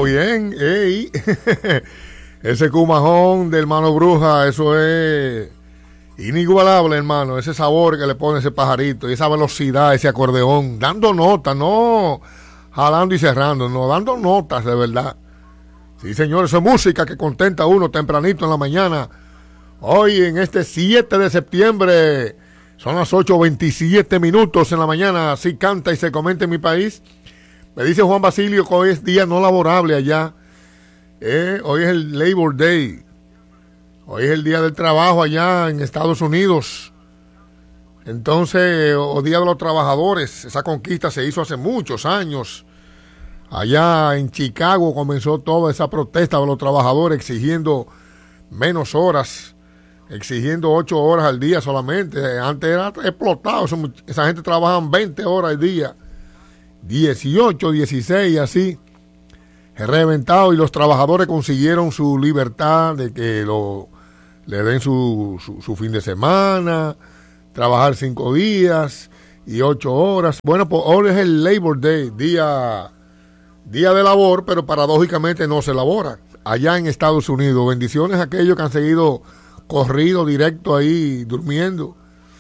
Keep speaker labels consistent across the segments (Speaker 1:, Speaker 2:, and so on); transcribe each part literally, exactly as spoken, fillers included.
Speaker 1: bien. Ey. Ese cumajón del hermano Bruja, eso es inigualable, hermano. Ese sabor que le pone ese pajarito y esa velocidad, ese acordeón, dando notas, no jalando y cerrando, no, dando notas de verdad. Sí, señor, eso es música que contenta a uno tempranito en la mañana. Hoy, en este siete de septiembre, son las ocho veintisiete minutos en la mañana. Así canta y se comenta en mi país. Me dice Juan Basilio que hoy es día no laborable allá. Eh, hoy es el Labor Day. Hoy es el día del trabajo allá en Estados Unidos. Entonces, o día de los trabajadores. Esa conquista se hizo hace muchos años. Allá en Chicago comenzó toda esa protesta de los trabajadores exigiendo menos horas, exigiendo ocho horas al día solamente. Antes era explotado, esa gente trabaja veinte horas al día, dieciocho, dieciséis, así, reventado, y los trabajadores consiguieron su libertad de que lo, le den su, su, su fin de semana, trabajar cinco días y ocho horas. Bueno, pues hoy es el Labor Day, día... Día de labor, pero paradójicamente no se labora. Allá en Estados Unidos, bendiciones a aquellos que han seguido corrido directo ahí, durmiendo.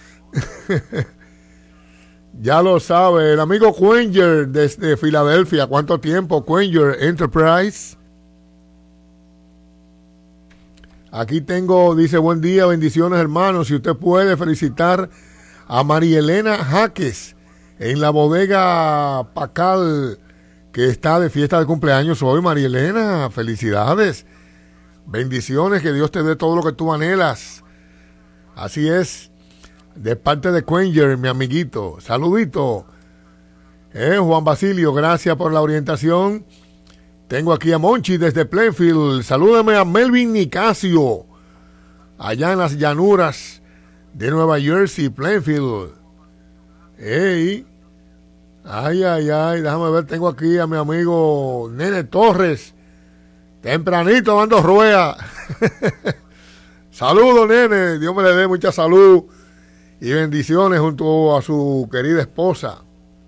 Speaker 1: Ya lo sabe, el amigo Quenger desde Filadelfia. ¿Cuánto tiempo, Quenger Enterprise? Aquí tengo, dice, buen día, bendiciones hermanos. Si usted puede felicitar a María Elena Jaques en la bodega Pacal, que está de fiesta de cumpleaños hoy. María Elena, felicidades, bendiciones, que Dios te dé todo lo que tú anhelas. Así es, de parte de Quenger, mi amiguito, saludito. Eh, Juan Basilio, gracias por la orientación. Tengo aquí a Monchi desde Plainfield. Salúdame a Melvin Nicasio, allá en las llanuras de Nueva Jersey, Plainfield. Hey. Ay, ay, ay, déjame ver, tengo aquí a mi amigo Nene Torres, tempranito dando rueda. Saludos, Nene, Dios me le dé mucha salud y bendiciones junto a su querida esposa.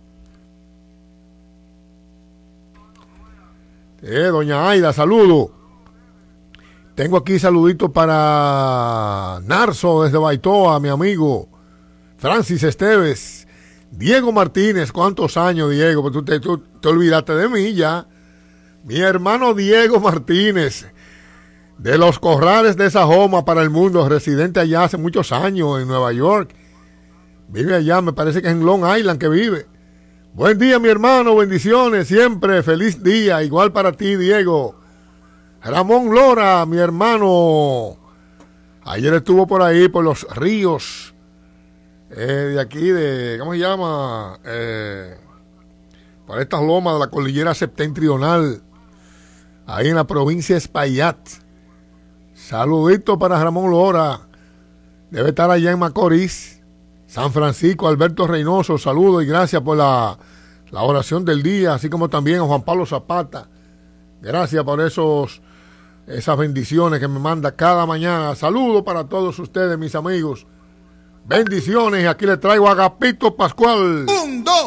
Speaker 1: Eh, doña Aida, saludo. Tengo aquí saluditos para Narso desde Baitoa, mi amigo Francis Esteves. Diego Martínez, ¿cuántos años, Diego? Pues tú te, tú te olvidaste de mí ya. Mi hermano Diego Martínez, de los Corrales de Sajoma para el mundo, residente allá hace muchos años en Nueva York. Vive allá, me parece que es en Long Island que vive. Buen día, mi hermano, bendiciones, siempre, feliz día, igual para ti, Diego. Ramón Lora, mi hermano, ayer estuvo por ahí, por los ríos. Eh, de aquí, de, ¿cómo se llama? Eh, para estas lomas de la cordillera septentrional, ahí en la provincia de Espaillat. Saludito para Ramón Lora, debe estar allá en Macorís, San Francisco. Alberto Reynoso, saludo y gracias por la, la oración del día, así como también a Juan Pablo Zapata. Gracias por esos, esas bendiciones que me manda cada mañana. Saludo para todos ustedes, mis amigos. Bendiciones, aquí le traigo a Agapito Pascual.
Speaker 2: Un, dos.